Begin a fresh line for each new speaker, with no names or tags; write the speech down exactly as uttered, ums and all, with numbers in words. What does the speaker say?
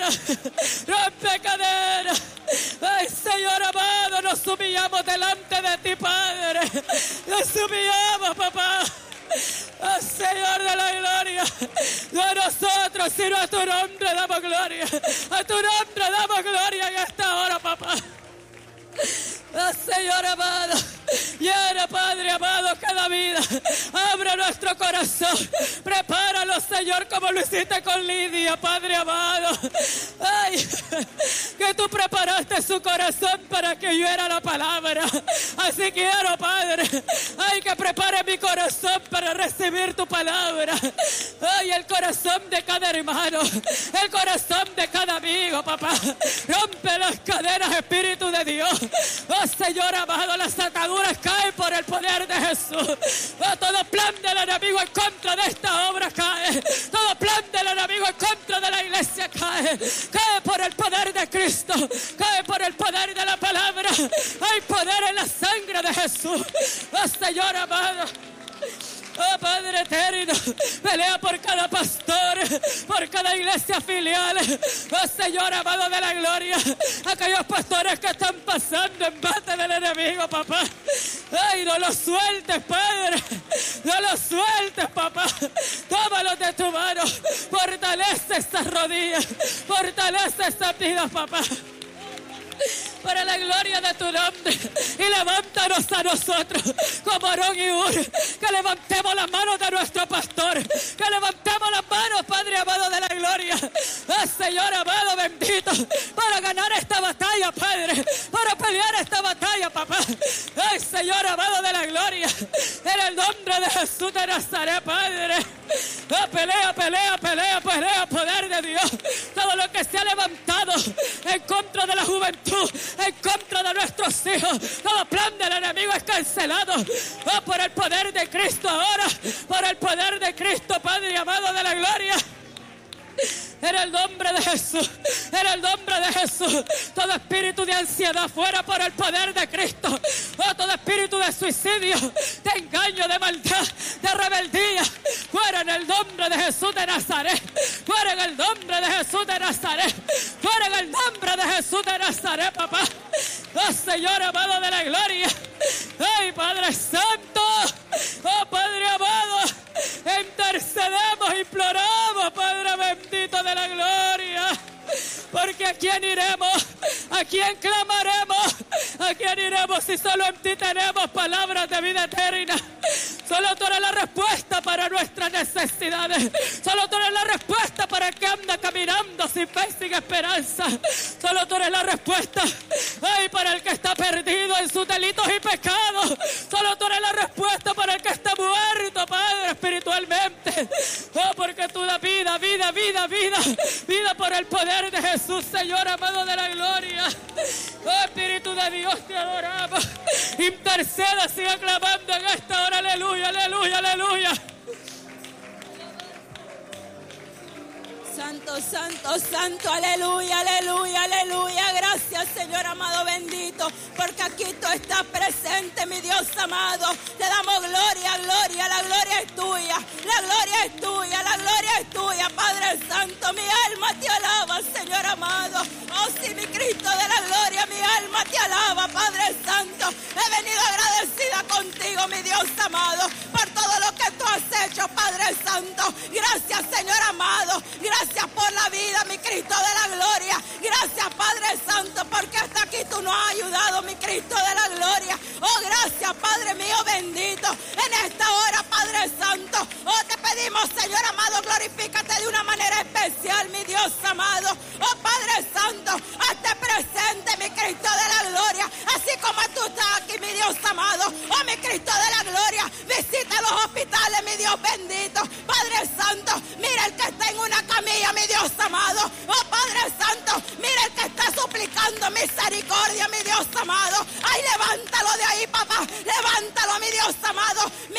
rompe cadenas. Ay, Señor amado, nos humillamos delante de ti, Padre. Nos humillamos, papá. Oh, Señor de la gloria, no a nosotros, sino a tu nombre damos gloria. A tu nombre damos gloria en esta hora, papá. Oh, Señor amado, llena, Padre amado, cada vida. Abre nuestro corazón. Prepáralo, Señor, como lo hiciste con Lidia, Padre amado. Ay, que tú preparaste su corazón para que oyera la palabra. Así quiero, Padre, ay, que prepare mi corazón para recibir tu palabra. Ay, el corazón de cada hermano, el corazón de cada amigo, papá. Rompe las cadenas, Espíritu de Dios. Oh, Señor amado, las ataduras caen por el poder de Jesús. Oh, todo plan del enemigo en contra de esta obra cae. Todo plan del enemigo en contra de la iglesia cae. Cae por el poder de Cristo. Cae por el poder de la palabra. Hay poder en la sangre de Jesús. Oh, Señor amado. Oh, Padre eterno, pelea por cada pastor, por cada iglesia filial. Oh, Señor amado de la gloria, aquellos pastores que están pasando en bate del enemigo, papá. Ay, no los sueltes, Padre. No los sueltes, papá. Tómalos de tu mano. Fortalece estas rodillas. Fortalece estas vidas, papá. Para la gloria de tu nombre. Y levántanos a nosotros como Aarón y Hur. Que levantemos las manos de nuestro pastor. Que levantemos las manos, Padre amado de la gloria. Oh, Señor amado bendito, para ganar esta batalla, Padre. Para pelear esta batalla, papá. Ay, Señor amado de la gloria, en el nombre de Jesús de Nazaret, Padre. Oh, pelea, pelea, pelea, pelea, poder de Dios. Todo lo que se ha levantado en contra de la juventud, en contra de nuestros hijos, todo plan del enemigo es cancelado. Oh, por el poder de Cristo ahora, por el poder de Cristo, Padre amado de la gloria. En el nombre de Jesús, en el nombre de Jesús, todo espíritu de ansiedad fuera por el poder de Cristo. Oh, todo espíritu de suicidio, de engaño, de maldad, de rebeldía, fuera en el nombre de Jesús de Nazaret. Fuera en el nombre de Jesús de Nazaret. Fuera en el nombre de Jesús de Nazaret, papá. Oh, Señor amado de la gloria. Ay, Padre Santo. Oh, Padre amado, intercedemos, imploramos, Padre bendito de la gloria. Porque ¿a quién iremos? ¿A quién clamaremos? ¿A quién iremos si solo en ti tenemos palabras de vida eterna? Solo tú eres la respuesta para nuestras necesidades. Solo tú eres la respuesta para el que anda caminando sin fe y sin esperanza. Solo tú eres la respuesta, ay, para el que está perdido en sus delitos y pecados. Solo tú eres la respuesta para el que está muerto, Padre, espiritualmente. Oh, porque tú das vida, vida, vida, vida. Vida por el poder de Jesús, Señor amado de la gloria. Oh, Espíritu de Dios, te adoramos. Interceda, siga clamando en esta hora. Aleluya, aleluya, aleluya.
Santo, santo, santo, aleluya, aleluya, aleluya. Gracias, Señor amado bendito, porque aquí tú estás presente, mi Dios amado. Te damos gloria, gloria, la gloria es tuya, la gloria es tuya, la gloria es tuya, Padre Santo. Mi alma te alaba, Señor amado. Oh, sí, mi Cristo de la gloria, mi alma te alaba, Padre Santo. He venido agradecida contigo, mi Dios amado, por todo lo que tú has hecho, Padre Santo. Gracias, Señor amado. Gracias por la vida, mi Cristo de la gloria. Gracias, Padre Santo, porque hasta aquí tú nos has ayudado, mi Cristo de la gloria. Oh, gracias, Padre mío bendito. En esta hora, Padre Santo, oh, te pedimos, Señor amado, glorifícate de una manera especial, mi Dios amado. Oh, Padre Santo, hazte presente, mi Cristo de la gloria. Así como tú estás aquí, mi Dios amado. Oh, mi Cristo de la gloria, visita los hospitales, mi Dios bendito. Padre Santo, mira el que está en una camilla, mi Dios amado. Oh, Padre Santo, mira el que está suplicando misericordia, mi Dios amado. Ay, levántalo de ahí, papá. Levántalo, mi Dios amado.